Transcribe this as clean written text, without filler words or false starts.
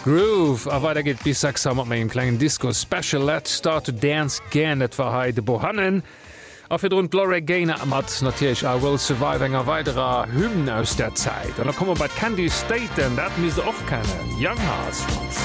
Groove a weiter geht bis Sachser mat méi kleinen Disco Special Let's Start to Dance Again et warheit de Bohannen. A fir rund Gloria Gaynor mat natierch a Will Survive enger weiterer Hymnen aus der Zeit. An da kommmer bei Candy Staten, dat mis och kennen. Young Hearts.